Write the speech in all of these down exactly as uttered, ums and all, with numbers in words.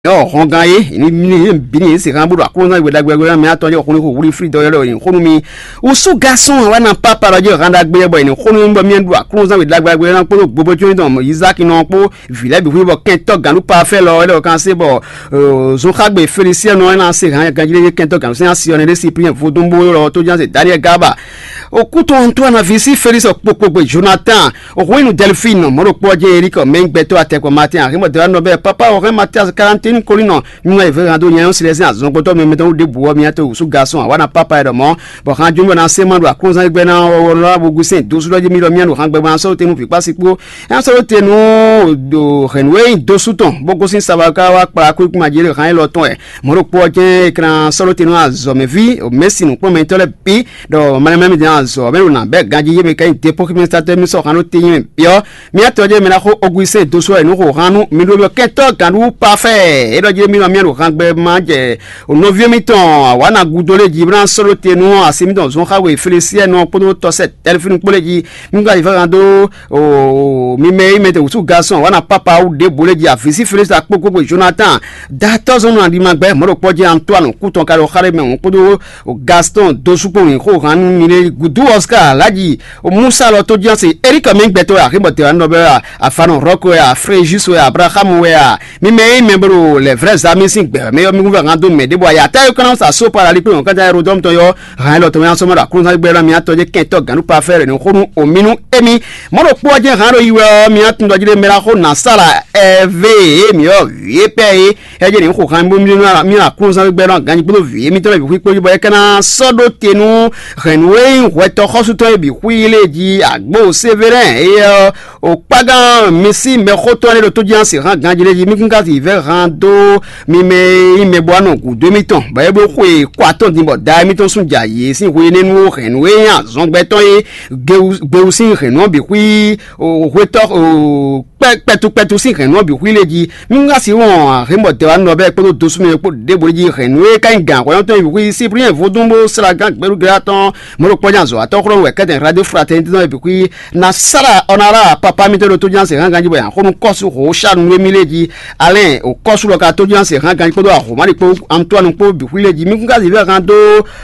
Yo hongaye ni ni bini se rambu akonza wedagwe mi atonje okunu ko wuri free do yo ni khonu mi usu garçon wana papa rajo randa gbe boy ni khonu mbo mi ndu akonza wedagwe na ko gbobo jo don Isaac no po village bi bo kento ganu pa fe lo le kan se bo zo khagbe Félicien no na se kan ganjile kento ganu se asionne de Cyprien Vodumbo lo to jan se Daniel Gaba okuto Antoine avisi Félix okpokpo Jonathan okwenu Delphine mo ro poje Eric mengbeto ateko Martin arimo de no be papa o Mathias quarante Colino nous avons rendu un silence à son côté mais mettons des bois bientôt sous garçon wana papa de moi bon quand je me lance moi doit causer bena wala bogusin douze dollars mille miano rang ben ça te nous fi pas pour un seul te nous do renouer deux sous-ton bogusin ça va ka para ku ma dire ran lo ton e mo ro po ke écran solo te nous a zombie vie mais si nous prend maintenant le pi do même même dans zo ben on be gaji ye me kai te pour que me start me so rano te yo mi atoje me la ko ogusin deux sous nous ranu mi do ke to kan ou parfait et donc il y a mis au rangbe maje au neuvième mi-temps wana goudole Gibran solo tenu asimi dans zon khawe Félicien no podo to set téléphone pour les nga il va rando au mimei mete usu garçon wana papa ou de bolé di afisi Félix akpoko Jonathan data zone andi magbe mo ko di Antoine kuton kalo khare me on podo Gaston dosupo ni ko ran mine gudu Oscar laji o Moussa lo to di c'est Eric mengbeto ya ribote ando be afano Rocco ya Frejus ya Abraham ya mimei membro les vrais amis sing mais yo mi ngwa ngando me de boya ta yo kana sa so para li pe on kanja rodom to yo ran lo to yan so mara kun sa gbe la mi atoje kento ganu pa faire ni khonu o minu emi mo ro po je ran ro yiwe mi atun do jide mera ko na sala ev mi yo vie pe e je ni ko kan bo mi na mi na kun sa gbe la ganji bo vie mi to bi ko bo kana sodo tenu renwe weto khosu to bi huile ji agbo Séverin et o pagan misi me khotone lo to jan se ran ganji le ji mi kunga ti ve rando mi me me boano ku demi-temps ba e bo ko e kwaton di bo da mi to sun jaye sin ko ne nu renwe yan zongbeton e gbe sin renwe bi hui o weto o petu petu sin renwe bi hui le ji mi nga si won remo de wa no be ko do sun me ko de bo ji renwe kan gan ko to bi hui Cyprien Vodumbo sala gan beru graton mo ro pojan zo atokro we keden radio fraternité no bi hui na sara onara papa mi to to jan se gan ji bo yan ko nu kosu ho sha nu mi le ji Alain o kosu lo ka to jan se gan gan ko do ho mari po Antoine po bi hui le ji mi nga si ve rando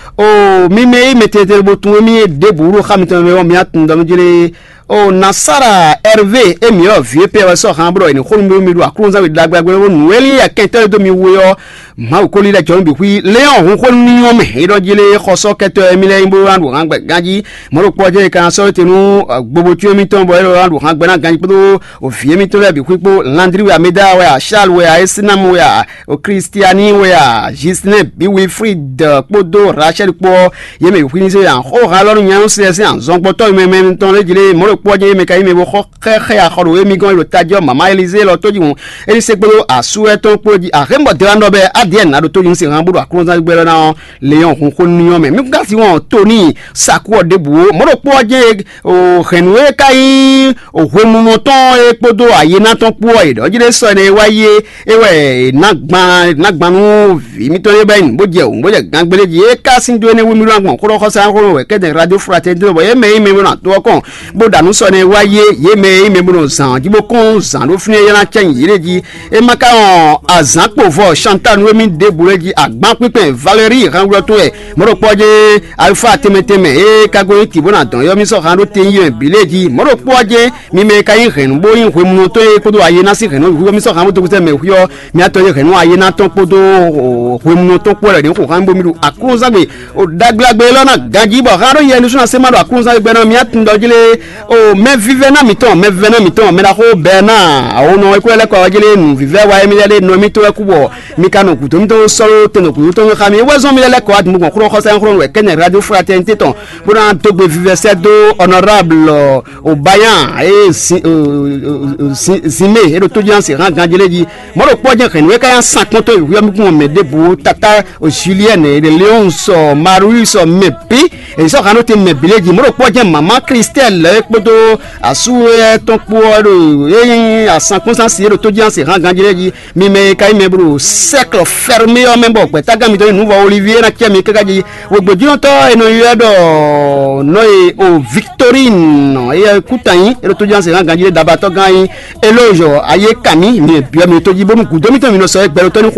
o mi me metete bo tu mi de buru khamito me o mi atun do mi jile o Nasara Hervé emio vie pe so hambro ni khonu mi do akrunza we dagbagbe wo nueli ya kete do mi wo ma ko li la jon bi hui Léon ho khonu ni yo me do jile khoso kete emile imbo randu hangbe ganji mo ro poje kan so tenu gbobo tu mi ton bo randu hangbe na ganji podo o vie mi to le bi hui po Landry we Ameda we Charles we Esinam we o Christiani we Gisne bi we Fried podo Rachel po yeme hui ni se an ho ha lo nyan se se an zon poto me me ton le jile mo poje me kai me bo khe a khoro emi gan lo tajo mama Elise lo toji won eri se gbo asu eton poji a rembo de ando be adien na do toji nse ran buru akron gbe na Léon kun kun ni yo me mi ga si won Tony saku odebu mo ro poje o renwe kai o hwemu mo ton e podo aye na ton po e do jide so ne waye ewe nagba nagba nu vi mi to le ben bo je o bo je gangbele ji e ka sin do ne wi mi ran gbon ko ko sa ko we kede radio fraternité bo e me me na to kon bo da so ne waye ye me me mo san jibo kon san lo fini yana chen yireji e maka on azan povo Chantal no mi de bureji agban pipen Valérie ranwo to e mo ro poje alpha temeteme e kago ti bona don yo mi so kan lo te yin bileji mo ro poje mi me kai ren bo yin hwe mu to e podo aye na si ren yo mi so kan mo to se me hwe mi atoye ren aye na ton podo hwe mu to po re ni ko kan bo mi ru akunza gbe o daglagbe lona gaji bo kan ro ye ni so na se ma do akunza gbe na mi atun dojile o me vive na miton me vive na miton me la ho bena o no e ko le ko wajele nu vive wa emi le no mi to e kubo mi kanu ku to mi to solo te no ku to khami we zo mi le ko ad mu ko ko sa ko we ken radio fraternité ton pour en to vive c'est do honorable o bayan e si si me e do to jan se ran ganjele ji mo ro po jan ken we ka yan cinquante we mi ko me de bu tata o Julien e de Léon so Marie so me pi e so kanu te me bileji mo ro po jan mama Christelle e to asu ton po ro e asan constance ro to jian se ran ganjire ji mi me kai me bro cercle fermé o me bo pe taga mi to nu wa Olivier na kia mi ka ji wo gboju to eno yedo no e o Victorine e kutan ro to jian se ran ganjire daba to gan elojo aye kami mi bi mi to ji bo mu ku do mi to mi no so e gbero to ni